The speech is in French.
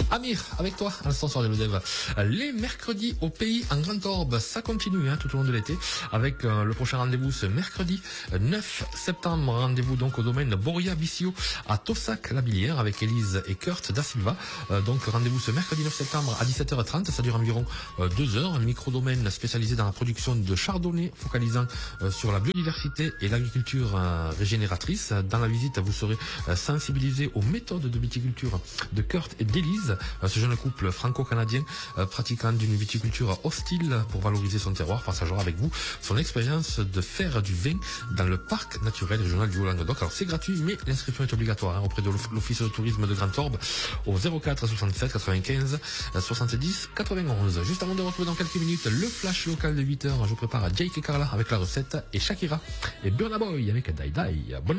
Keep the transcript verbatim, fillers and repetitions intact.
Amir, avec toi, à l'instant sur les Dev. Les mercredis au pays en Grand Orbe, ça continue hein, tout au long de l'été, avec euh, le prochain rendez-vous ce mercredi neuf septembre. Rendez-vous donc au domaine Boria Vicio à Tossac-la-Billière avec Élise et Kurt da Silva. Euh, donc rendez-vous ce mercredi neuf septembre à dix-sept heures trente, ça dure environ euh, deux heures. Un micro-domaine spécialisé dans la production de chardonnay, focalisant euh, sur la biodiversité et l'agriculture euh, régénératrice. Dans la visite, vous serez euh, sensibilisé aux méthodes de viticulture de Kurt et d'Élise. Ce jeune couple franco-canadien euh, pratiquant d'une viticulture hostile pour valoriser son terroir partagera avec vous son expérience de faire du vin dans le parc naturel régional du Haut-Languedoc. Alors c'est gratuit mais l'inscription est obligatoire hein, auprès de l'office de tourisme de Grand Orbe au zéro quatre soixante-sept quatre-vingt-quinze soixante-dix quatre-vingt-onze. Juste avant de retrouver dans quelques minutes le flash local de huit heures, je vous prépare Jake et Carla avec la recette et Shakira et Burna Boy avec Dai Dai. Bonne